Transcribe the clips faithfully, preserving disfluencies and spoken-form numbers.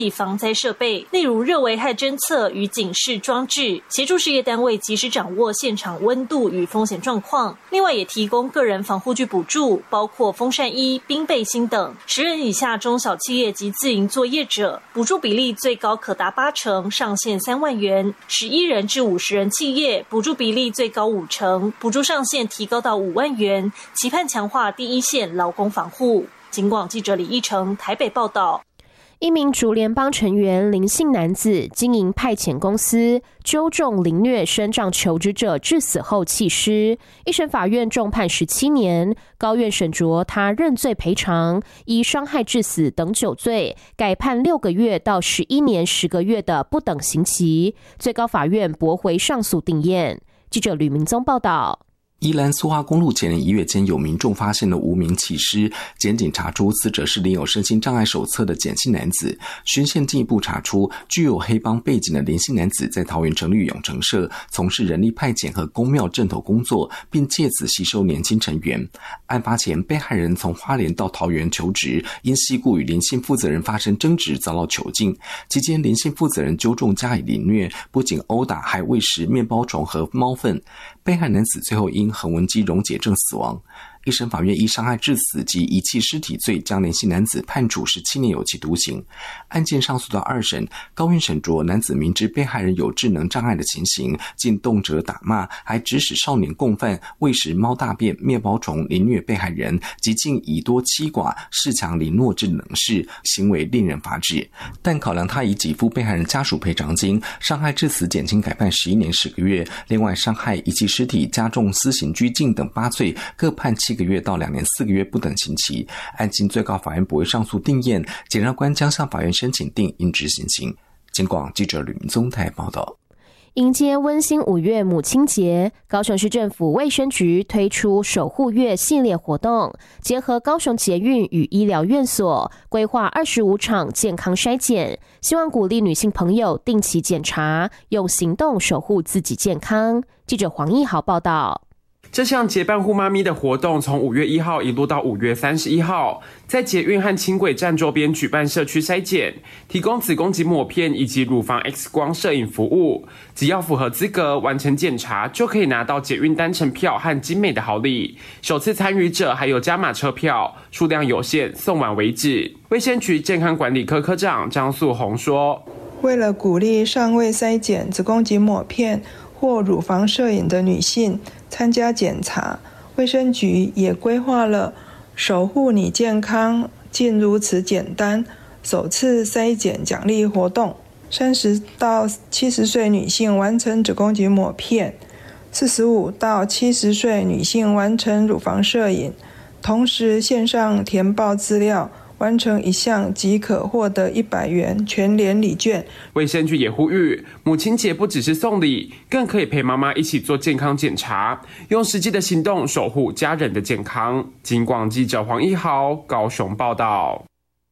防灾设备，例如热危害侦测与警示装置，协助事业单位及时掌握现场温度与风险状况。另外也提供个人防护具补助，包括风扇衣、冰背心等。十人以下中小企业及自营作业者，补助比例最高可达八成，上限三万元；十一人至五十人企业，补助比例最高五成，补助上限提高到五万元，期盼强化第一线劳工防护。警广记者李义成台北报道。 一名竹联帮成员林姓男子经营派遣公司，纠众凌虐身障求职者致死后弃尸，一审法院重判十七年，高院审酌他认罪赔偿，依伤害致死等九罪，改判六个月到十一年十个月的不等刑期，最高法院驳回上诉定验。记者吕明宗报道。 宜兰苏花公路前年一月间有民众发现了无名弃尸，检警查出死者是领有身心障碍手册的简姓男子。巡线进一步查出具有黑帮背景的林姓男子在桃园成立永成社，从事人力派遣和公庙正头工作，并借此吸收年轻成员。案发前，被害人从花莲到桃园求职，因系故与林姓负责人发生争执，遭到囚禁。期间，林姓负责人纠众加以凌虐，不仅殴打，还喂食面包虫和猫粪。被害男子最后因横纹肌溶解症死亡。一审法院依伤害致死及遗弃尸体罪，将林姓男子判处十七年有期徒刑。案件上诉到二审，高院审酌男子明知被害人有智能障碍的情形，竟动辄打骂，还指使少年共犯喂食猫大便、面包虫，凌虐被害人，及竟以多欺寡，恃强凌弱之能事，行为令人发指。但考量他已给付被害人家属赔偿金，伤害致死减轻改判十一年十个月，另外伤害遗弃尸体、加重私刑拘禁等八罪，各判七个月到两年四个月不等刑期。案经最高法院驳回上诉定验，检察官将向法院申请定应执行刑。警广记者吕明宗台报道。 迎接温馨五月母亲节，高雄市政府卫生局推出守护月系列活动，结合高雄捷运与医疗院所，规划二十五场健康筛检，希望鼓励女性朋友定期检查，用行动守护自己健康。记者黄义豪报道。 这项结伴护妈咪的活动从五月一号一路到五月三十一号，在捷运和轻轨站周边举办社区筛检，提供子宫颈抹片以及乳房 X 光摄影服务。只要符合资格完成检查，就可以拿到捷运单程票和精美的好礼。首次参与者还有加码车票，数量有限，送完为止。卫生局健康管理科科长张素红说：“ 为了鼓励尚未筛检子宫颈抹片或乳房摄影的女性参加检查，卫生局也规划了守护你健康竟如此简单首次筛检奖励活动。三十到七十岁女性完成子宫颈抹片，四十五到七十岁女性完成乳房摄影，同时线上填报资料，完成一项即可获得一百元全联礼券。” 卫生局也呼吁，母亲节不只是送礼，更可以陪妈妈一起做健康检查，用实际的行动守护家人的健康。警广记者黄一豪高雄报道。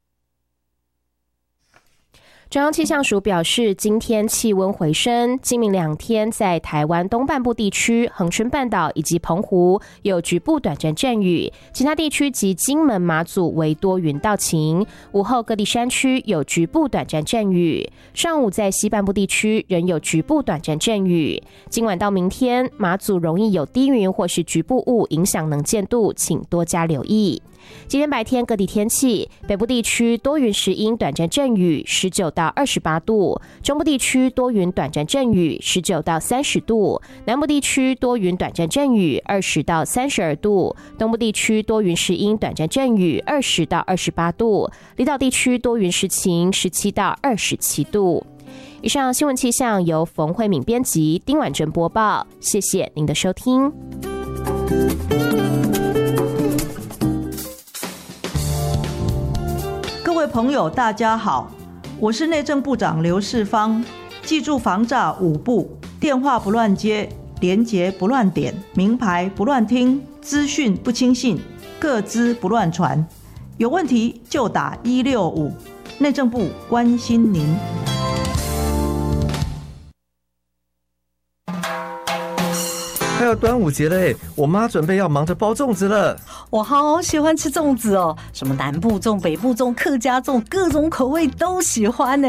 中央气象署表示，今天气温回升，今明两天在台湾东半部地区、恒春半岛以及澎湖有局部短暂阵雨，其他地区及金门、马祖为多云到晴。午后各地山区有局部短暂阵雨，上午在西半部地区仍有局部短暂阵雨。今晚到明天，马祖容易有低云或是局部雾影响能见度，请多加留意。今天白天各地天气，北部地区多云时阴短暂阵雨，十九到二十八度；中部地区多云短暂阵雨，十九到三十度；南部地区多云短暂阵雨，二十到三十二度；东部地区多云时阴短暂阵雨，二十到二十八度；离岛地区多云时晴，十七到二十七度。以上新闻气象由冯慧敏编辑，丁婉珍播报，谢谢您的收听。 各位朋友大家好，我是内政部长刘世芳。记住防诈五不：电话不乱接，连结不乱点，名牌不乱听，资讯不轻信，个资不乱传。有问题就打一六五，内政部关心您。 还要端午节了哎，我妈准备要忙着包粽子了。 我好喜欢吃粽子哦，什么南部粽、北部粽、客家粽，各种口味都喜欢呢。